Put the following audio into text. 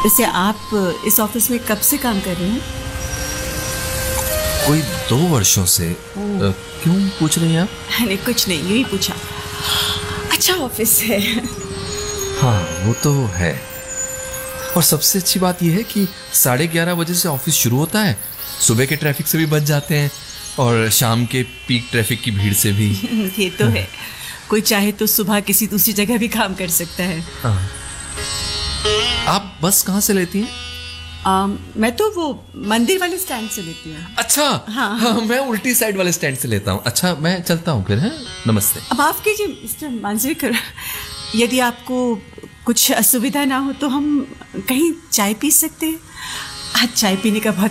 वैसे आप इस ऑफिस में कब से काम कर रहे हैं? कोई 2 वर्षों से। क्यों पूछ रही हैं आप? नहीं, कुछ नहीं, यूं ही पूछा। अच्छा ऑफिस है। हाँ, वो तो है। और सबसे अच्छी बात यह है कि 11:30 बजे से ऑफिस शुरू होता है। सुबह के ट्रैफिक से भी बच जाते हैं और शाम के पीक ट्रैफिक की भीड़ से भी। ये तो है। कोई चाहे तो सुबह किसी दूसरी जगह भी काम कर सकता है। हाँ। आप बस कहाँ से लेती हैं? मैं तो वो मंदिर वाले स्टैंड से लेती हूँ। अच्छा। हाँ, मैं उल्टी साइड वाले स्टैंड से लेता हूँ। अच्छा, मैं चलता हूँ फिर। है, नमस्ते। अब माफ कीजिए मिस्टर मांजरेकर, यदि आपको कुछ असुविधा ना हो तो हम कहीं चाय पी सकते हैं। आज चाय पीने का बहुत